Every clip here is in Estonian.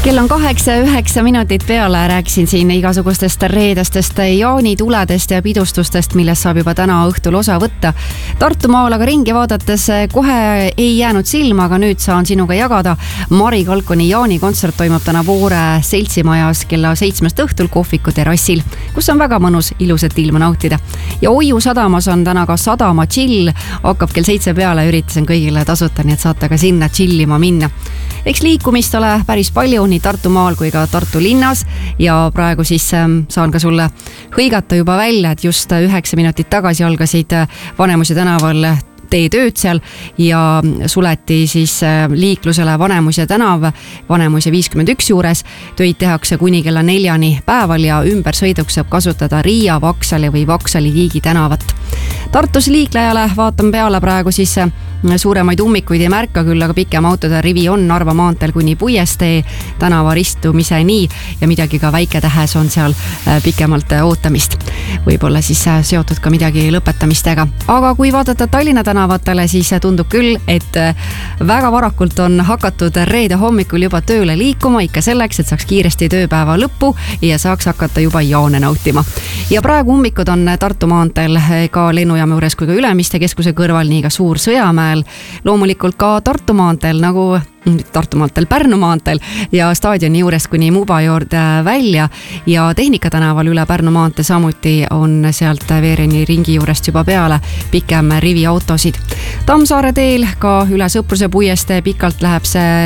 Kell on 8-9 minutit peale, rääkisin siin igasugustest reedestest jaanituledest ja pidustustest, millest saab juba täna õhtul osa võtta. Tartumaal aga ringi vaadates kohe ei jäänud silma, aga nüüd saan sinuga jagada. Mari Kalkoni jaanikontsert toimub täna Voore seltsimajas kella 7 õhtul kohviku terrassil, kus on väga mõnus ilusat ilma nautida. Ja Oiu sadamas on täna ka sadama chill, hakkab kell 7 peale, üritasin kõigile tasuta, nii et saate ka sinna chillima minna. Eks liikumist ole päris palju nii Tartumaal kui ka Tartu linnas ja praegu siis saan ka sulle hõigata juba välja, et just 9 minutit tagasi algasid Vanemuise tänaval teetööd seal ja suleti siis liiklusele Vanemuise tänav Vanemuise 51 juures. Töid tehakse kuni kella 4 päeval ja ümbersõiduks saab kasutada Riia, Vaksali või Vaksali-Tiigi tänavat. Tartus liiklejale vaatan peale praegu siis suuremaid ummikuid ei märka, küll aga pikem autode rivi on Narva maanteel kuni Puiestee tänava ristumiseni ja midagi ka Väike-Tähes on seal pikemalt ootamist. Võib-olla siis seotud ka midagi lõpetamistega. Aga kui vaadata Tallinna tänavatele, siis tundub küll, et väga varakult on hakatud reede hommikul juba tööle liikuma, ikka selleks, et saaks kiiresti tööpäeva lõppu ja saaks hakata juba jaane nautima. Ja praegu ummikud on Tartu maanteel ka lennujaama juures kui ka Ülemiste keskuse kõrval, nii ka Suur Sõjamäel. Loomulikult ka Tartu maanteel nagu Tartu maanteel, Pärnu maanteel ja staadioni juurest kuni Muba juurde välja ja Tehnika tänaval üle Pärnu maantee samuti on sealt Veereni ringi juurest juba peale pikem rivi autosid. Tammsaare teel ka üle Sõpruse Puiestee pikalt läheb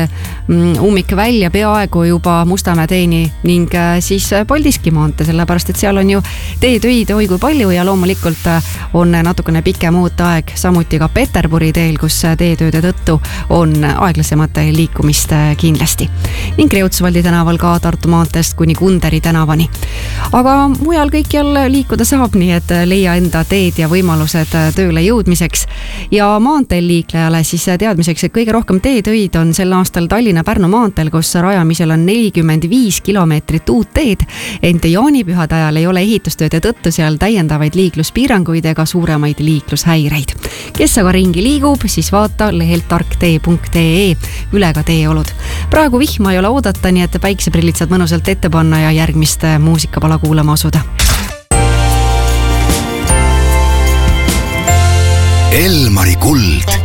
see ummik välja peaaegu juba Mustamäe teeni ning siis Paldiski maantee, sellepärast et seal on ju teetöid oi kui palju ja loomulikult on natukene pikem ooteaeg samuti ka Peterburi teel, kus teetööde tõttu on aeglasemate liikumist kindlasti. Ning Kreutzwaldi tänaval ka Tartu maanteest kuni Kunderi tänavani. Aga mujal kõikjal liikuda saab, nii et leia enda teed ja võimalused tööle jõudmiseks. Ja maanteel liiklejale siis teadmiseks, et kõige rohkem teetöid on sel aastal Tallinna-Pärnu maanteel, kus rajamisel on 45 kilomeetrit uut teed. Ent jaanipühade ajal ei ole ehitustööde tõttu seal täiendavaid liikluspiiranguid ega suuremaid liiklushäireid. Kes aga ringi liigub, siis vaata lehelt tarktee.ee üle ka teeolud. Praegu vihma ei ole oodata, nii et päikseprillid saad mõnusalt ette panna ja järgmist muusikapala kuulama asuda. Elmari kuld.